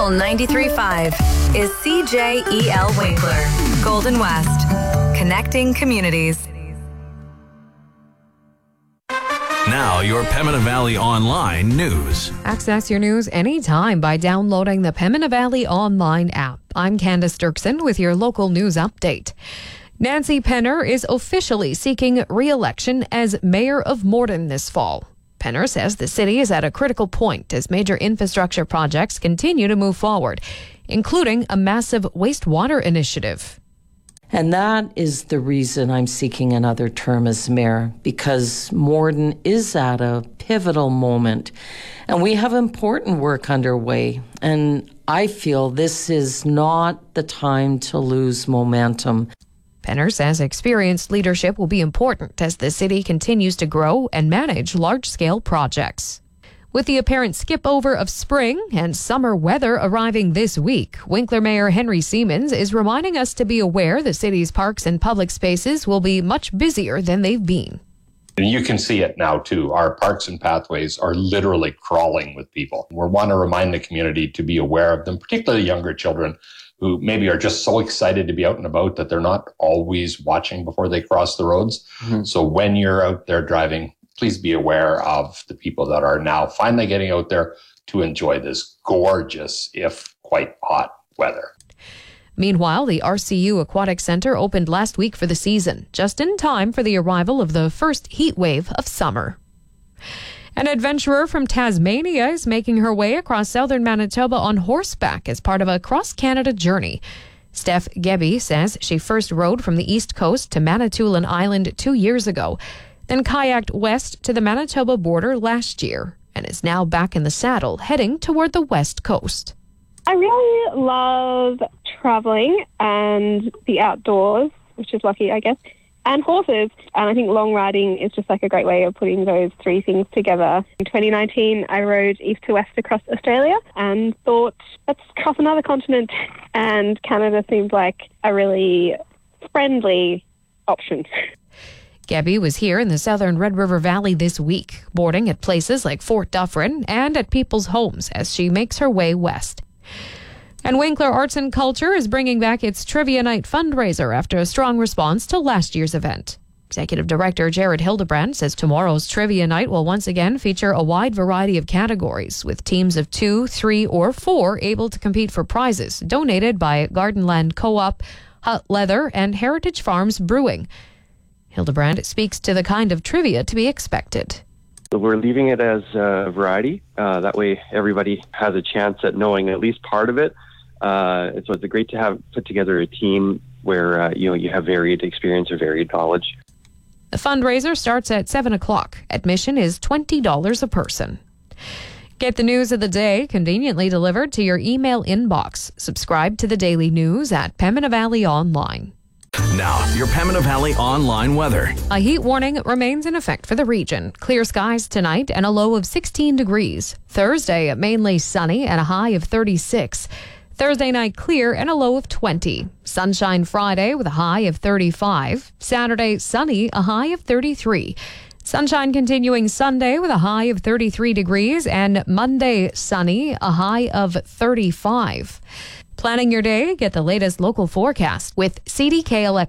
93.5 is CJEL Winkler, Golden West, connecting communities. Now, your Pembina Valley Online news. Access your news anytime by downloading the Pembina Valley Online app. I'm Candace Dirksen with your local news update. Nancy Penner is officially seeking re-election as Mayor of Morden this fall. Penner says the city is at a critical point as major infrastructure projects continue to move forward, including a massive wastewater initiative. And that is the reason I'm seeking another term as mayor, because Morden is at a pivotal moment and we have important work underway. And I feel this is not the time to lose momentum. Penner says experienced leadership will be important as the city continues to grow and manage large-scale projects. With the apparent skip over of spring and summer weather arriving this week, Winkler Mayor Henry Siemens is reminding us to be aware the city's parks and public spaces will be much busier than they've been. And you can see it now too. Our parks and pathways are literally crawling with people. We want to remind the community to be aware of them, particularly younger children who maybe are just so excited to be out and about that they're not always watching before they cross the roads. Mm-hmm. So when you're out there driving, please be aware of the people that are now finally getting out there to enjoy this gorgeous, if quite hot, weather. Meanwhile, the RCU Aquatic Centre opened last week for the season, just in time for the arrival of the first heat wave of summer. An adventurer from Tasmania is making her way across southern Manitoba on horseback as part of a cross-Canada journey. Steph Gebby says she first rode from the east coast to Manitoulin Island 2 years ago, then kayaked west to the Manitoba border last year, and is now back in the saddle heading toward the west coast. I really love traveling and the outdoors, which is lucky, I guess, and horses. And I think long riding is just like a great way of putting those three things together. In 2019, I rode east to west across Australia and thought, let's cross another continent. And Canada seemed like a really friendly option. Gebby was here in the southern Red River Valley this week, boarding at places like Fort Dufferin and at people's homes as she makes her way west. And Winkler Arts and Culture is bringing back its Trivia Night fundraiser after a strong response to last year's event. Executive Director Jared Hildebrand says tomorrow's Trivia Night will once again feature a wide variety of categories, with teams of 2, 3, or 4 able to compete for prizes donated by Gardenland Co-op, Hut Leather, and Heritage Farms Brewing. Hildebrand speaks to the kind of trivia to be expected. We're leaving it as a variety. That way everybody has a chance at knowing at least part of it. So it's great to have put together a team where you have varied experience or varied knowledge. The fundraiser starts at 7 o'clock. Admission is $20 a person. Get the news of the day conveniently delivered to your email inbox. Subscribe to the daily news at Pembina Valley Online. Now, your Pembina Valley Online weather. A heat warning remains in effect for the region. Clear skies tonight and a low of 16 degrees. Thursday, mainly sunny and a high of 36. Thursday night clear and a low of 20. Sunshine Friday with a high of 35. Saturday sunny, a high of 33. Sunshine continuing Sunday with a high of 33 degrees and Monday sunny, a high of 35. Planning your day, get the latest local forecast with CDK